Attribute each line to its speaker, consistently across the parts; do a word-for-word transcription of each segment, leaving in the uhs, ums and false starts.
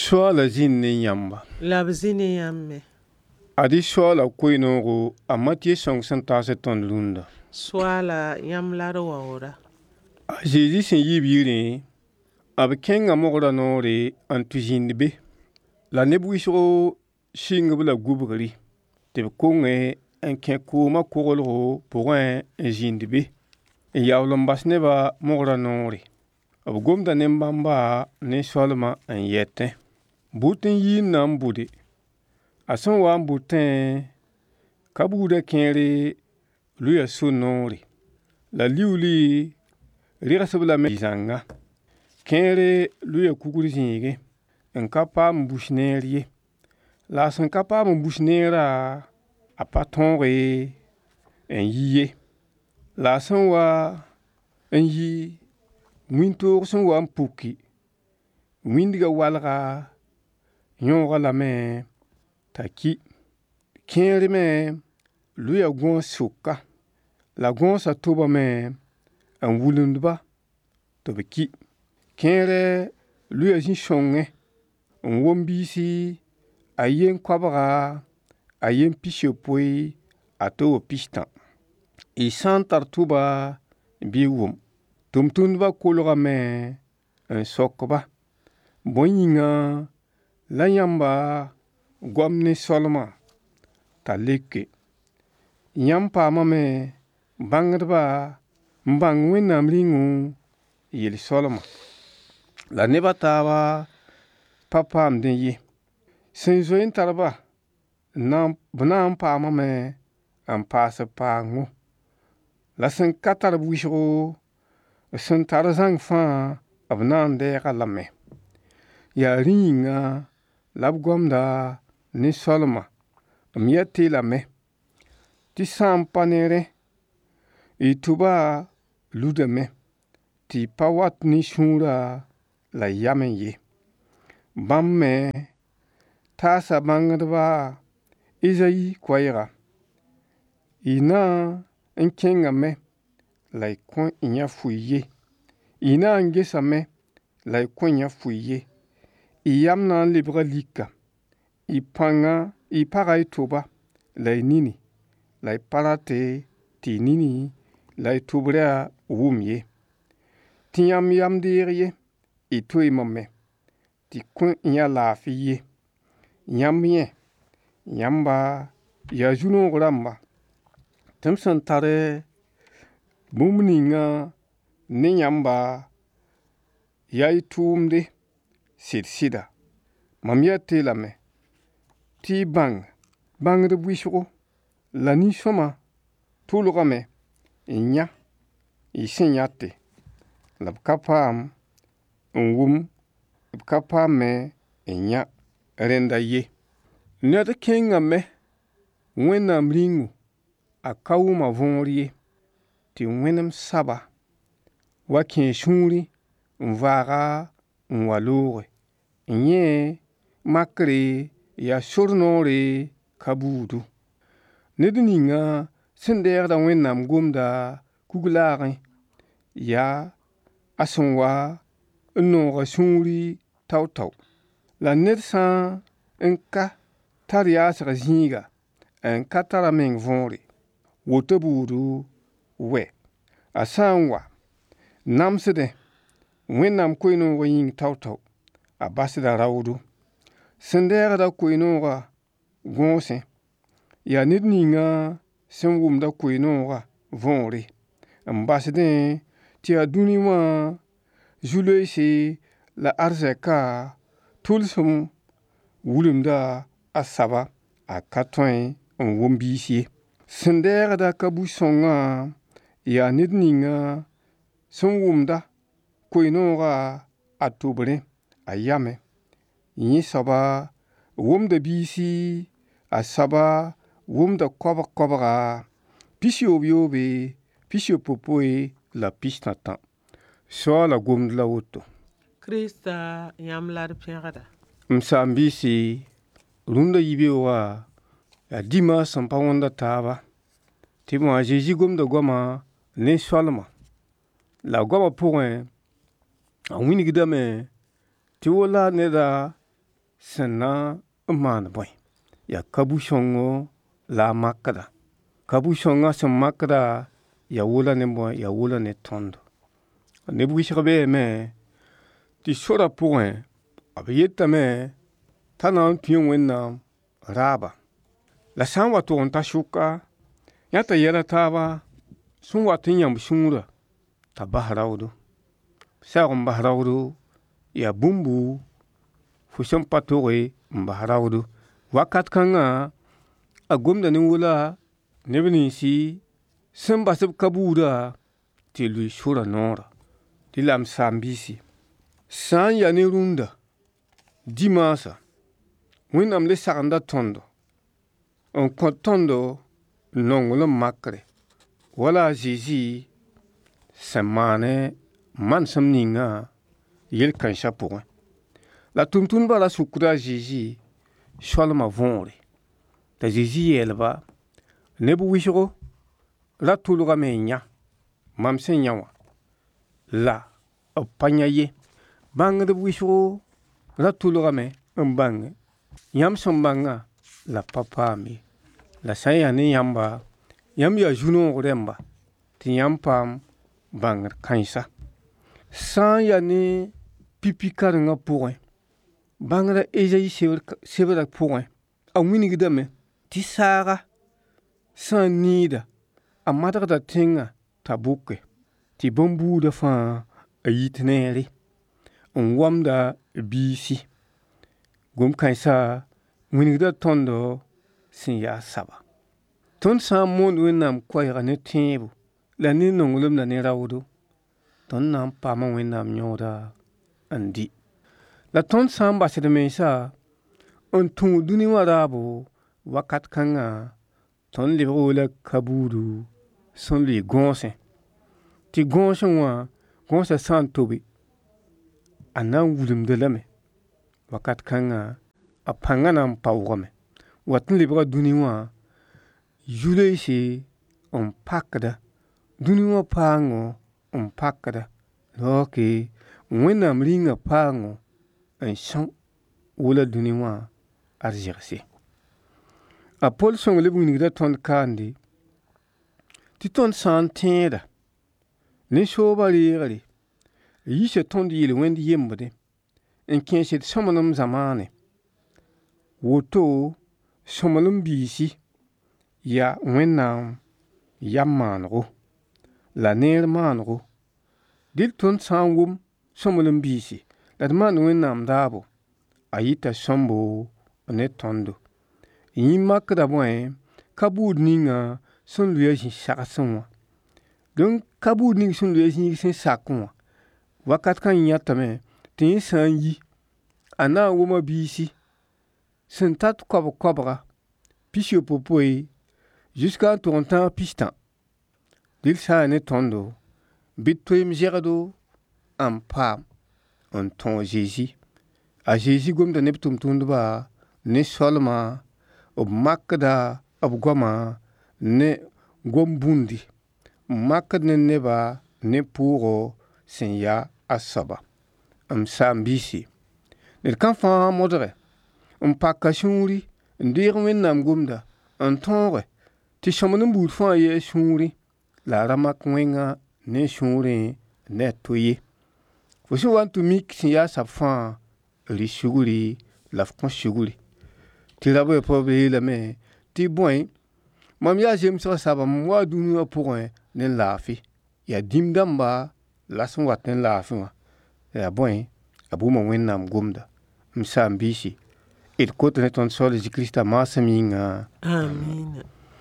Speaker 1: Soa la zin ne yamba.
Speaker 2: La bzini yamme.
Speaker 1: Adi soa la koinongo a Matthieu song santa se ton lunda.
Speaker 2: Soa la yam lar waura.
Speaker 1: A Jésus sin yibiri ab kenga mogora nore an tujindbe. La nebwisho shing la gubri. Te konge en ken kuma kogolo pour un jindbe. E yawlon basneba mogora nore. Ab gomda nembamba ne solma en yette. Butin yin nam bude. A sẽn wa n bʋtẽ ka buudã kẽere luya sũ-noore la liuuli regsb lame zãnga kẽere luya kugr zĩige n ka paam n bus neer ye la a sẽn ka paam n bus neerã a pa tõoge n yi ye la a sẽn wa n yi wĩntoog sẽn wa n puki wĩndga walga yõoga lame t'a ki kẽere me luya gõos sʋka la gõosã tʋbame n wulumdba tɩ b ki kẽere luya zĩ-sõngẽ n wom-biisi a yen koabga a yen pisyopoe a tɩ wa pis-tã y sã n tar tʋba bɩ wʋm tʋm-tʋmdbã kolgame n sokba bõe yĩnga la yãmba goam ne solma t'a leke yãmb paamame bãngdba n bãng Wẽnnaam rĩngu yel-solma la neb a taaba pa paamdẽ ye sẽn zoe n tarba b na n paamame n paas b paango la sẽn ka tar b wɩsgo sẽn tar zãng fãa b na n dɛɛga lame yaa rẽ yĩnga la b gomda ne solma m yet teelame tɩ sã n pa neerẽ y tʋba ludame tɩ y pa wat ne sũurã la yamẽ ye bãmb me taasa bãngdba Ezayi koɛɛga y na n kẽngame la y kõ yã fʋy ye y na n gesame la y kõ yã fʋy ye y yam na n lebga lika y pãnga y paga y tʋba la y nini la y pa rate tɩ y nini la y tʋbrã wʋm ye tɩ yãmb yam deeg ye y toeemame tɩ kõ yã laafɩ ye yãmb yẽ yãmba yaa zu-noog rãmba tɩ m sẽn tar bũmb ninga ne yãmba yaa y tʋʋmde sɩd-sɩda mam yet teelame tɩ y bãng bãngdb wɩsgo la nin-sõma tʋlgame n yã y sẽn yãte la b ka paam n wʋm b ka paam me n yã rẽnda ye ned kẽngame Wẽnnaam rĩngu a ka wʋma võor ye tɩ wẽnem saba wa kẽe sũurẽ n vaaga n wa looge n yẽ makre yaa sor noore ka buudu ned ninga sẽn dɛɛgda Wẽnnaam gomda kuglaagẽ yaa a sẽn wa n nooga sũurẽ tao-tao la ned sã n ka tar yaasg zĩiga n ka tar a meng võore woto buudu wɛ a sã n wa namsdẽ Wẽnnaam koe-noogã yĩng tao-tao a basda raoodo sẽn dɛɛgda koe-noogã gõosẽ yaa ned ninga sẽn wʋmda koe-noogã võore n basdẽ tɩ a dũni wã zu-loeese la arzɛka tʋlsem wulumda a saba a ka tõe n wom-biis ye sẽn dɛɛgda ka bu-sõngã yaa ned ninga sẽn wʋmda koe-noogã a tʋbrẽ a yame yẽ soaba wʋmda biisi a soaba wʋmda kobg-kobga pis-yoob-yoobe pis-yopopoe la pis-tãtã soa la gomd la woto
Speaker 2: Krista yãmb la d pẽgda
Speaker 1: m saam-biisi rũndã yibe wa yaa dĩmã sẽn pa wõnda taaba tɩ bõe a Zezi gomda goamã ne solma la goamã pʋgẽ a wĩnigdame tɩ wala neda sẽn na n maan bõe yaa kabu-sõngo la a makda. Kabu-sõngã sẽn makda yaa wola ne bõe yaa wola ne tõndo. Neb wɩsg beeme tɩ sorã pʋgẽ b yetame t'a na n tũ Wẽnnaam raaba. La sã n wa tʋg n ta sʋka yã t'a yɛla taaba sẽn wat n yãmb sũurã t'a bas raoodo. Saoog n bas raoodo yaa bũmbu fo sẽn pa toge n bas raoodo. Wakat kãngã a gomda ne wola neb ninsi sẽn bas b kabuudã tɩ lʋɩ sorã noorã. Dɩ la m saam-biisi, sã n yaa ne rũndã dimaasã, Wẽnnaam le sagenda tõndo n kõ tõndo nongl n makre wala a Zezi sẽn maane manesem ningã yel-kãensã pʋgẽ. La tʋmtʋmdbã ra sʋkda a Zezi soalmã võore. T'a Zezi yɛɛlba, neb wɩsgo ra tʋlgame n yã mam sẽn yã wã la b pa yã ye. Bãngd b wɩsgo ra tʋlgame n bãnge yãmb sẽn bãngã la pa paam ye. La sã n yaa ne yãmba, yãmb yaa zu-noog rẽmba tɩ yãmb paam bãngd kãensa. Sã n yaa ne pipi karengã pʋgẽ, bãngda Ezayi sebrã pʋgẽ, a wingdame tɩ saaga sã n niida a madgda tẽngã t'a bʋke tɩ bõn-buudã fãa a yit neere n wamda biisi. Gom-kãensã wingda tõndo sẽn yaa saba. Tõnd sã n moond Wẽnnaam koɛɛgã ne tẽebo la ne nonglem la ne raoodo, tõnd na n paama Wẽnnaam yõoda n dɩ. La tõnd sã n basd mensã n tũud dũni wã raabo, wakat kãngã tõnd lebg wala kabuudu sẽn lʋɩ gõosẽ. Tɩ gõosẽ wã, gõosã sã n tobe, a na n wulumda lame. Wakat kãngã a pãngã na n paoogame. Wat n lebga dũni wã zu-leese n pakda, dũni wã paango n pakda, laoke Wẽnnaam ringã paango n são wala dũni wã arzegse. A Pol sõng leb wingda tõnd kaande tɩ tõnd sã n tẽeda ne soobã reegre yisa tõnd yel-wẽnd yembdẽ n kẽesd sõmblem zamaane. Woto sõmblem biisi yaa Wẽnnaam yam maanego la neer maanego. Dɩk tõnd sã n wʋm sõmblem biisi la d maan Wẽnnaam daabo, a yita sõmbo ne tõndo. Yĩn makda bõe kabuud ninga sẽn lʋɩa zĩ-sagsẽ wã. Dõnc kabuud ning sẽn lʋɩa zĩig sẽn sakẽ wã, wakat kã yãtame tɩ yẽ sã n yi, a na n wʋma biisi sẽn tat koabg-koabga pis-yopoe jusqu'à n tʋg n tãag pis-tã. Dɩk sã n yaa ne tõndo, bɩ d toeem zɛgdo n paam n tõ a Zezi. A Zezi gomda neb tʋmtʋmdbã ne soalmã, b makda b goamã ne gom-bũndi, n makd ne nebã ne pʋʋgɔ sẽn yaa a soaba. M saam-biisi, ned kã fãa modge n paka sũuri n deeg Wẽnnaam gomda n tõoge tɩ sõmblem buud fãa yɛɛ sũurẽ la a ra mak wẽngã ne sũurẽ ne a to ye. Fo sẽn wa n tʋ mik sẽn yaa sab fãa rɩ sugri la f kõ sugri. Tɩ rabã pa b yeelame tɩ bõe, mam yaa zemsgã saba m waa dũni wã pʋgẽ ne laafɩ. Yaa dĩm dãmba la sẽn wat ne laafɩ wã. Yaa bõe, a bʋʋma Wẽnnaam gomda. M saam-biisi, d kot ne tõnd soal Zezi Kiristã maasem yĩnga.
Speaker 2: Amiina.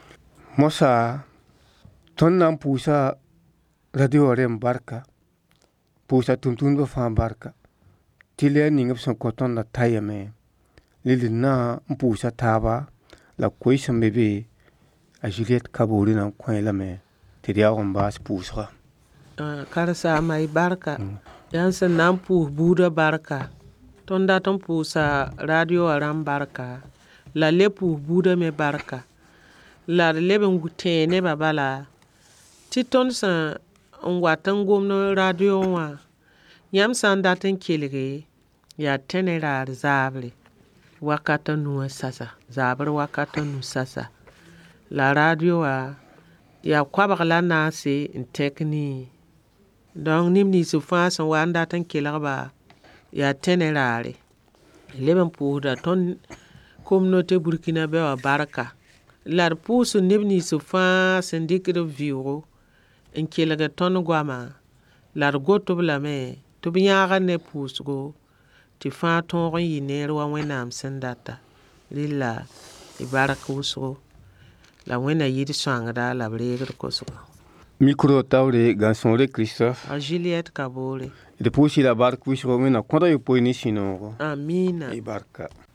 Speaker 1: Mosa, tõnd na n pʋʋsa radio wã rem barka, pʋʋsa tʋmtʋmdbã fãa barka, tɩ le a ning b sẽn kõ tõndã tayame, le d na n pʋʋsa taaba la koe sẽn be be a Juliet Kaboore na n kõ lame tɩ d yaoog n baas pʋʋsga.
Speaker 2: Karsaamã y barka. Yaa sẽn na n pʋʋs buudã barka. Tõnd dat n pʋʋsa radio wã rãmb barka, la le pʋʋs buudã me barka. La d leb n tẽeg nebã bala tɩ tõnd sẽn n wat n gomd radio wã, yãmb sã n dat n kelge yaa tẽ ne raar zaabre. wakata nu sasa zabr wakata nu sasa la radio wa ya kwabag la naase n tekni donc nimni su fa san wanda tan kelagba ya tenerare leben puda ton communauté burkina be wa barka lar pusu nimni su fa san dikro viwo en kelaga ton gwama lar goto bla me to biyaga ne pusgo ti fa ton yi ne wa wenam sendata lilla ibaraka uso la wena yidi sangada la breger koso
Speaker 1: micro tawre gansonre Christophe
Speaker 2: a Juliette Kabore
Speaker 1: de pusi la barque wisro mena konda yo poini sino
Speaker 2: amina
Speaker 1: ibarka